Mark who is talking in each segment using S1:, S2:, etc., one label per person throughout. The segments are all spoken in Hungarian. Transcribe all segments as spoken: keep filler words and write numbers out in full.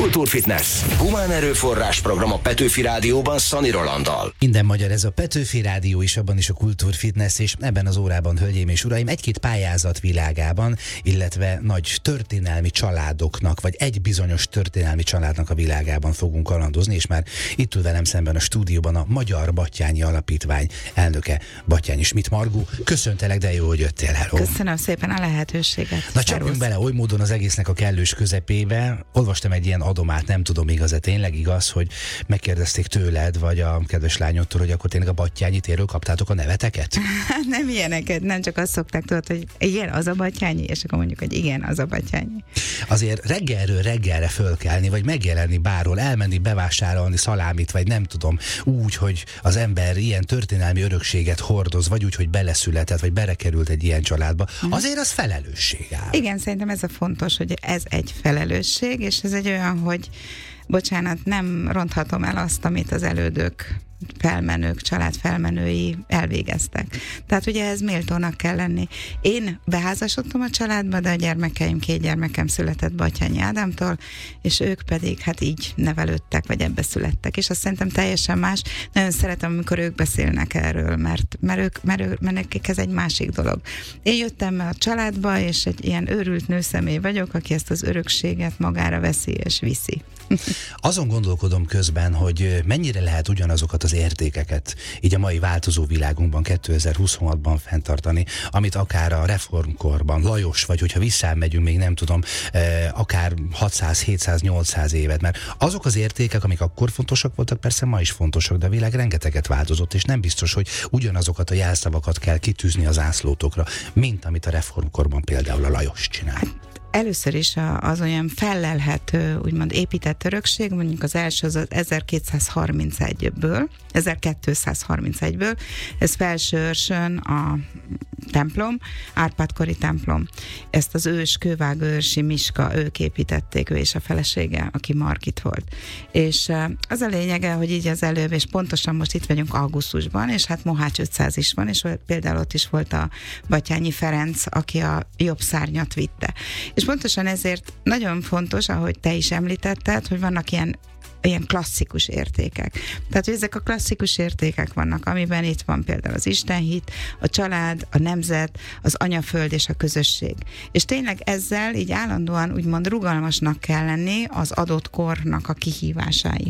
S1: Kultúrfitness. Humán erőforrás program a Petőfi Rádióban Szani Rolanddal.
S2: Minden magyar, ez a Petőfi Rádió is, abban is a Kultúrfitness, és ebben az órában, hölgyeim és uraim, egy-két pályázat világában, illetve nagy történelmi családoknak, vagy egy bizonyos történelmi családnak a világában fogunk kalandozni, és már itt ül velem szemben a stúdióban a Magyar Batthyány Alapítvány elnöke, Batthyány Schmidt Margó. Köszöntelek, de jó, hogy jöttél. Hello.
S3: Köszönöm szépen a lehetőséget.
S2: Na csapjunk bele oly módon az egésznek a kellős közepébe. Olvastam egy ilyen adomát, nem tudom igaz-e, tényleg igaz, hogy megkérdezték tőled, vagy a kedves lányodtól, hogy akkor tényleg a Batthyányi térről kaptátok a neveteket?
S3: Nem ilyeneket, nem csak azt szokták, tudod, hogy igen, az a Batthyányi, és akkor mondjuk, hogy igen, az a Batthyányi.
S2: Azért reggelről reggelre fölkelni, vagy megjelenni bárhol, elmenni bevásárolni szalámit, vagy nem tudom, úgy, hogy az ember ilyen történelmi örökséget hordoz, vagy úgy, hogy beleszületett, vagy belekerült egy ilyen családba, azért az felelősség áll.
S3: Igen, szerintem ez a fontos, hogy ez egy felelősség, és ez egy olyan, hogy bocsánat, nem ronthatom el azt, amit az elődök, felmenők, család felmenői elvégeztek. Tehát ugye ez méltónak kell lenni. Én beházasodtam a családba, de a gyermekeim, két gyermekem született Batthyányi Ádámtól, és ők pedig hát így nevelődtek, vagy ebbe születtek. És azt szerintem teljesen más. Nagyon szeretem, amikor ők beszélnek erről, mert, mert, ők, mert, ők, mert nekik ez egy másik dolog. Én jöttem a családba, és egy ilyen őrült nőszemély vagyok, aki ezt az örökséget magára veszi és viszi.
S2: Azon gondolkodom közben, hogy mennyire lehet ugyanazokat az értékeket így a mai változó világunkban kétezer-huszonhatban fenntartani, amit akár a reformkorban, Lajos, vagy hogyha visszamegyünk még nem tudom, akár hatszáz, hétszáz, nyolcszáz évet, mert azok az értékek, amik akkor fontosak voltak, persze ma is fontosak, de a világ rengeteget változott, és nem biztos, hogy ugyanazokat a jelszavakat kell kitűzni az zászlótokra, mint amit a reformkorban például a Lajos csinál.
S3: Először is az olyan fellelhető, úgymond épített örökség, mondjuk az első az, az ezerkétszázharmincegyből, ezerkétszázharmincegyből, ez Felsőörsön a templom, Árpád-kori templom. Ezt az ős, kővágőrsi Miska, ők építették, ő és a felesége, aki Margit volt. És az a lényege, hogy így az előbb, és pontosan most itt vagyunk augusztusban, és hát Mohács ötszáz is van, és például ott is volt a Batthyányi Ferenc, aki a jobb szárnyat vitte. És pontosan ezért nagyon fontos, ahogy te is említetted, hogy vannak ilyen ilyen klasszikus értékek. Tehát, hogy ezek a klasszikus értékek vannak, amiben itt van például az istenhit, a család, a nemzet, az anyaföld és a közösség. És tényleg ezzel így állandóan úgymond rugalmasnak kell lenni az adott kornak a kihívásai,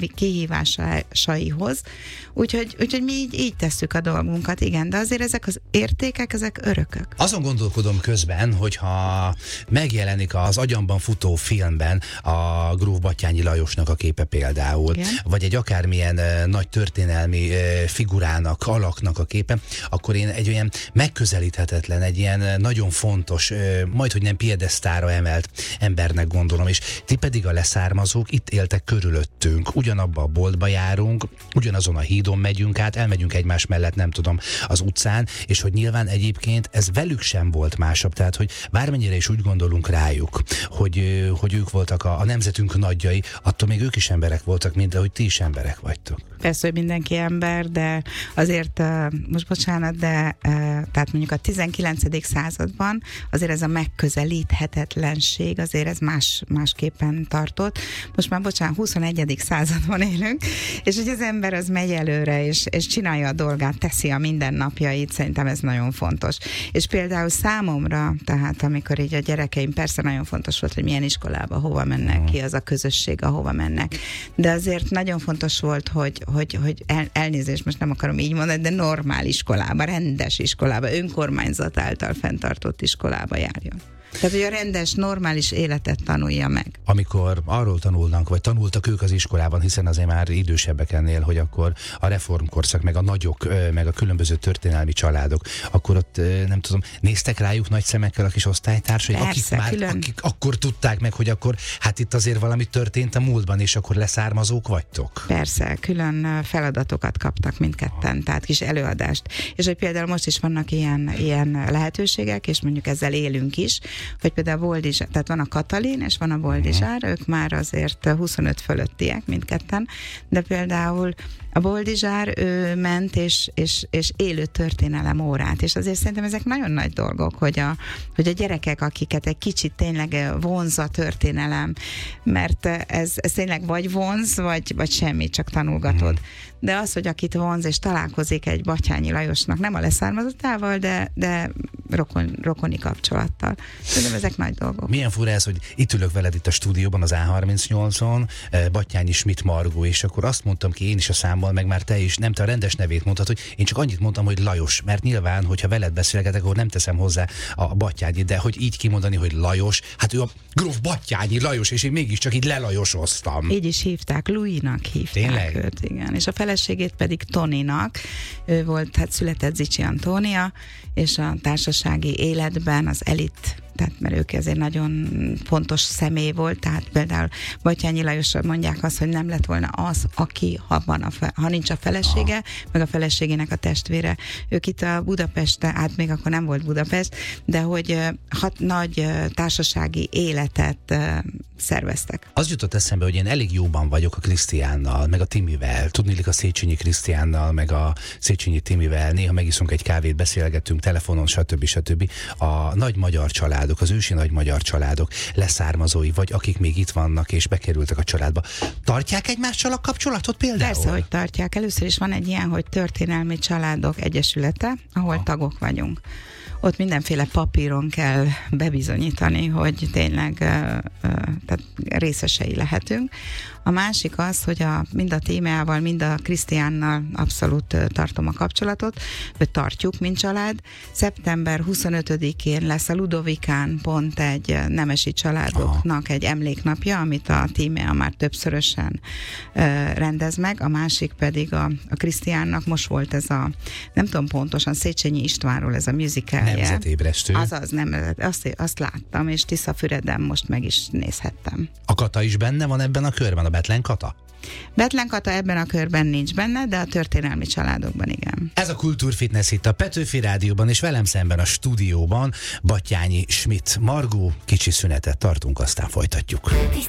S3: kihívásaihoz. Úgyhogy, úgyhogy mi így, így tesszük a dolgunkat, igen, de azért ezek az értékek, ezek örökök.
S2: Azon gondolkodom közben, hogyha megjelenik az agyamban futó filmben a gróf Batthyányi Lajosnak a képe például, igen, vagy egy akármilyen uh, nagy történelmi uh, figurának, alaknak a képe, akkor én egy olyan megközelíthetetlen, egy ilyen uh, nagyon fontos, uh, majdhogy nem piedesztára emelt embernek gondolom, és ti pedig a leszármazók itt éltek körülöttünk, ugyanabba a boltba járunk, ugyanazon a hídon megyünk át, elmegyünk egymás mellett, nem tudom, az utcán, és hogy nyilván egyébként ez velük sem volt másabb, tehát hogy bármennyire is úgy gondolunk rájuk, hogy, uh, hogy ők voltak a, a nemzetünk nagyjai, attól még ők is emberek voltak, mint ahogy ti is emberek vagytok.
S3: Persze, hogy mindenki ember, de azért, uh, most bocsánat, de uh, tehát mondjuk a tizenkilencedik században azért ez a megközelíthetetlenség, azért ez más, másképpen tartott. Most már bocsánat, huszonegyedik században élünk, és hogy az ember az megy előre, és, és csinálja a dolgát, teszi a mindennapjait, szerintem ez nagyon fontos. És például számomra, tehát amikor így a gyerekeim, persze nagyon fontos volt, hogy milyen iskolába, hova mennek ki, az a közösség, ahova mennek. De azért nagyon fontos volt, hogy, hogy, hogy el, elnézést, most nem akarom így mondani, de normál iskolába, rendes iskolába, önkormányzat által fenntartott iskolába járjon. Tehát, hogy a rendes, normális életet tanulja meg.
S2: Amikor arról tanulnak, vagy tanultak ők az iskolában, hiszen azért már idősebbek ennél, hogy akkor a reformkorszak, meg a nagyok, meg a különböző történelmi családok, akkor ott nem tudom, néztek rájuk nagy szemekkel a kis osztálytársai, akik már külön... akik akkor tudták meg, hogy akkor hát itt azért valami történt a múltban, és akkor leszármazók vagytok?
S3: Persze, külön feladatokat kaptak mindketten, tehát kis előadást. És hogy például most is vannak ilyen, ilyen lehetőségek, és mondjuk ezzel élünk is, hogy például Boldizsár, tehát van a Katalin, és van a Boldizsár. Boldizsár, ők már azért huszonöt fölöttiek mindketten, de például a Boldizsár, ő ment és, és, és élő történelem órát, és azért szerintem ezek nagyon nagy dolgok, hogy a, hogy a gyerekek, akiket egy kicsit tényleg vonz a történelem, mert ez, ez tényleg vagy vonz, vagy, vagy semmi, csak tanulgatod. Mm. De az, hogy akit vonz és találkozik egy Batthyány Lajosnak, nem a leszármazottával, de, de rokon, rokoni kapcsolattal. Szerintem ezek nagy dolgok.
S2: Milyen fura ez, hogy itt ülök veled itt a stúdióban az á harmincnyolcon, Batthyányi Schmidt Margó, és akkor azt mondtam ki én is a számban, meg már te is, nem te a rendes nevét mondtad, hogy én csak annyit mondtam, hogy Lajos, mert nyilván, hogyha veled beszélgetek, akkor nem teszem hozzá a Batthyány, de hogy így kimondani, hogy Lajos, hát ő a gróf Batthyányi Lajos, és én mégiscsak így lelajosoztam.
S3: Így is hívták, Louis-nak hívták. Tényleg? Őt, igen. És a feleségét pedig Toninak. Ő volt, hát született Zichy Antónia, és a társasági életben az elit, tehát mert ők ezért nagyon fontos személy volt, tehát például Batthyány Lajosra mondják azt, hogy nem lett volna az, aki, ha, van a fe, ha nincs a felesége, ah. meg a feleségének a testvére. Ők itt a Budapesten, hát még akkor nem volt Budapest, de hogy hat nagy társasági életet szerveztek.
S2: Az jutott eszembe, hogy én elég jóban vagyok a Krisztiánnal, meg a Timivel, tudniillik a Széchenyi Krisztiánnal, meg a Széchenyi Timivel, néha megiszunk egy kávét, beszélgetünk telefonon, stb. stb. A nagy magyar családok, az ősi nagy magyar családok leszármazói, vagy akik még itt vannak és bekerültek a családba, tartják egymással a kapcsolatot például?
S3: Persze, hogy tartják. Először is van egy ilyen, hogy Történelmi Családok Egyesülete, ahol ha. tagok vagyunk. Ott mindenféle papíron kell bebizonyítani, hogy tényleg ö, ö, tehát részesei lehetünk. A másik az, hogy a, mind a Tímeával, mind a Krisztiánnal abszolút ö, tartom a kapcsolatot, hogy tartjuk, mint család. szeptember huszonötödikén lesz a Ludovikán pont egy nemesi családoknak egy emléknapja, amit a Tímea már többszörösen ö, rendez meg. A másik pedig a, a Krisztiánnak most volt ez a, nem tudom pontosan, Széchenyi Istvánról ez a musical.
S2: Nemzetébresztő.
S3: Azaz, nem, azt, azt láttam, és Tiszafüreden most meg is nézhettem.
S2: A Kata is benne van ebben a körben, a Bethlen Kata?
S3: Bethlen Kata ebben a körben nincs benne, de a történelmi családokban igen.
S2: Ez a Kultúrfitness itt a Petőfi Rádióban, és velem szemben a stúdióban Batthyány Schmidt Margó. Kicsi szünetet tartunk, aztán folytatjuk.